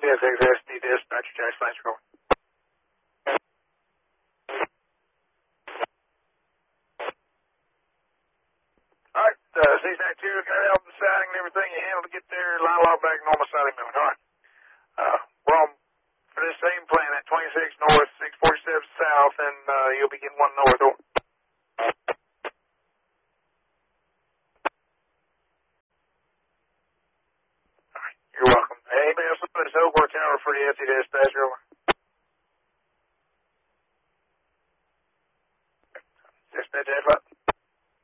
CSXSD dispatcher, Jackson, thanks for calling. All right, C-Snack 2, got out the siding and everything you handled to get there, line log back, normal siding moving. All right. We're on for this same plan at 26 north, 647 south, and you'll be getting 1 north. Over. All right, you're welcome. Hey, anybody else on this Oakwood Tower for the SC dispatcher? Over. Dispatch,